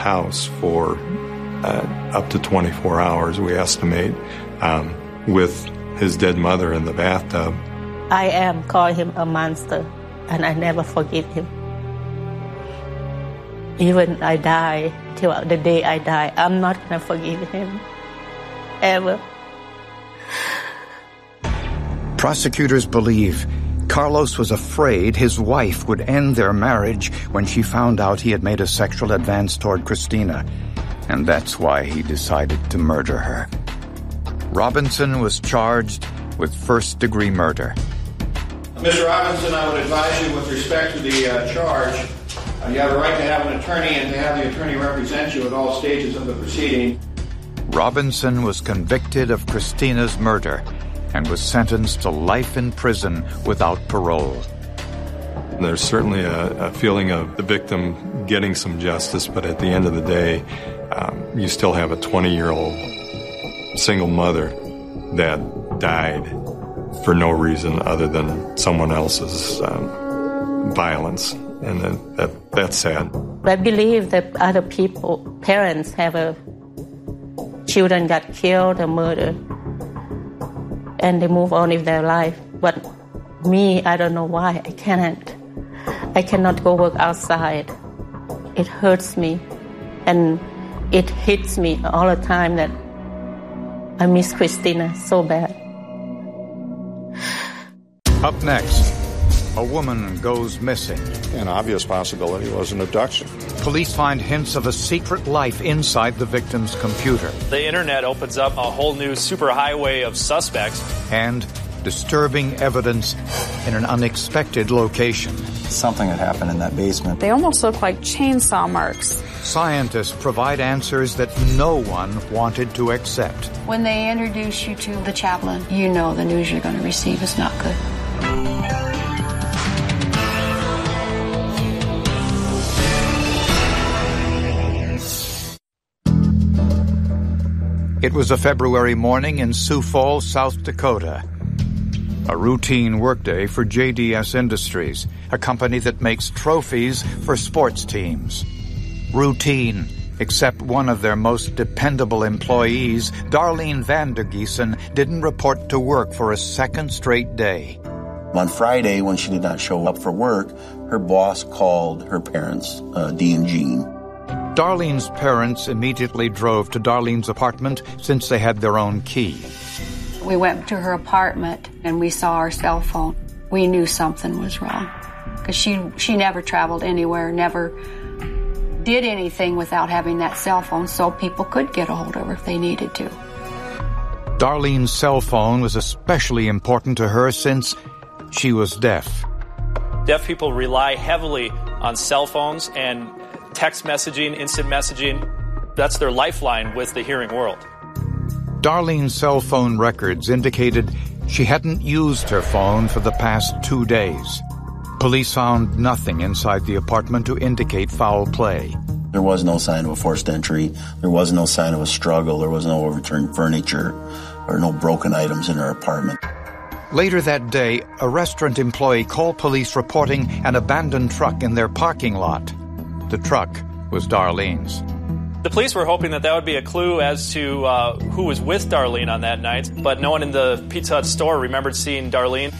house for up to 24 hours, we estimate, with his dead mother in the bathtub. I am calling him a monster, and I never forgive him. Even I die, till the day I die, I'm not going to forgive him, ever. Prosecutors believe Carlos was afraid his wife would end their marriage when she found out he had made a sexual advance toward Christina, and that's why he decided to murder her. Robinson was charged with first-degree murder. Mr. Robinson, I would advise you with respect to the charge, you have a right to have an attorney and to have the attorney represent you at all stages of the proceeding. Robinson was convicted of Christina's murder and was sentenced to life in prison without parole. There's certainly a feeling of the victim getting some justice, but at the end of the day, you still have a 20-year-old single mother that died for no reason other than someone else's violence, and that's sad. I believe that other people, parents, have children got killed or murdered, and they move on with their life. But me, I don't know why. I cannot go work outside. It hurts me, and it hits me all the time that I miss Christina so bad. Up next, a woman goes missing. An obvious possibility was an abduction. Police find hints of a secret life inside the victim's computer. The internet opens up a whole new superhighway of suspects. And disturbing evidence in an unexpected location. Something had happened in that basement. They almost look like chainsaw marks. Scientists provide answers that no one wanted to accept. When they introduce you to the chaplain, you know the news you're going to receive is not good. It was a February morning in Sioux Falls, South Dakota. A routine workday for JDS Industries, a company that makes trophies for sports teams. Routine, except one of their most dependable employees, Darlene Vandergiesen, didn't report to work for a second straight day. On Friday, when she did not show up for work, her boss called her parents, Dee and Jean. Darlene's parents immediately drove to Darlene's apartment since they had their own key. We went to her apartment and we saw her cell phone. We knew something was wrong because she never traveled anywhere, never did anything without having that cell phone so people could get a hold of her if they needed to. Darlene's cell phone was especially important to her since she was deaf. Deaf people rely heavily on cell phones and text messaging, instant messaging. That's their lifeline with the hearing world. Darlene's cell phone records indicated she hadn't used her phone for the past 2 days. Police found nothing inside the apartment to indicate foul play. There was no sign of a forced entry. There was no sign of a struggle. There was no overturned furniture or no broken items in her apartment. Later that day, a restaurant employee called police reporting an abandoned truck in their parking lot. The truck was Darlene's. The police were hoping that would be a clue as to who was with Darlene on that night, but no one in the Pizza Hut store remembered seeing Darlene.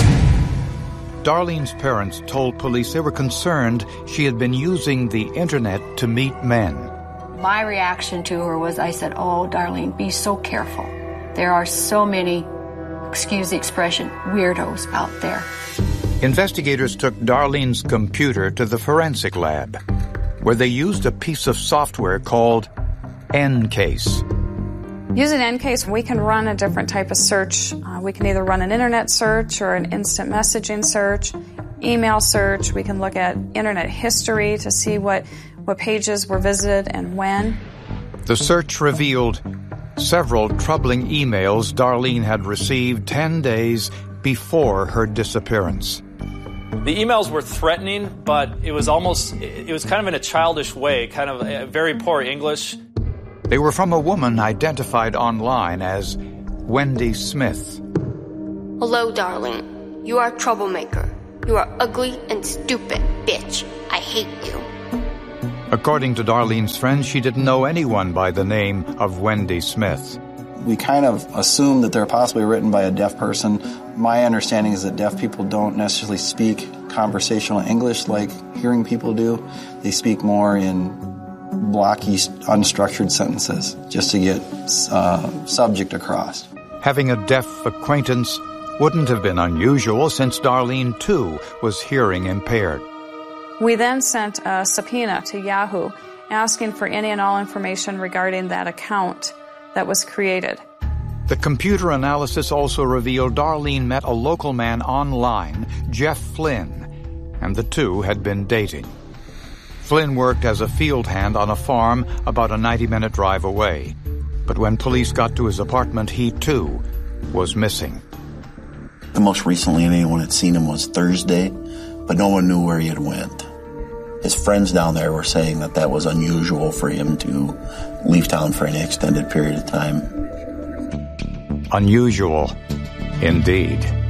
Darlene's parents told police they were concerned she had been using the internet to meet men. My reaction to her was, I said, "Oh, Darlene, be so careful. There are so many, excuse the expression, weirdos out there." Investigators took Darlene's computer to the forensic lab, where they used a piece of software called EnCase. Using EnCase, we can run a different type of search. We can either run an internet search or an instant messaging search, email search. We can look at internet history to see what pages were visited and when. The search revealed several troubling emails Darlene had received 10 days before her disappearance. The emails were threatening, but it was kind of in a childish way, kind of very poor English. They were from a woman identified online as Wendy Smith. "Hello, Darlene. You are a troublemaker. You are ugly and stupid, bitch. I hate you." According to Darlene's friends, she didn't know anyone by the name of Wendy Smith. We kind of assume that they're possibly written by a deaf person. My understanding is that deaf people don't necessarily speak conversational English like hearing people do. They speak more in blocky, unstructured sentences just to get subject across. Having a deaf acquaintance wouldn't have been unusual since Darlene, too, was hearing impaired. We then sent a subpoena to Yahoo asking for any and all information regarding that account that was created. The computer analysis also revealed Darlene met a local man online, Jeff Flynn, and the two had been dating. Flynn worked as a field hand on a farm about a 90-minute drive away. But when police got to his apartment, he, too, was missing. The most recently anyone had seen him was Thursday, but no one knew where he had went. His friends down there were saying that that was unusual for him to leave town for any extended period of time. Unusual, indeed.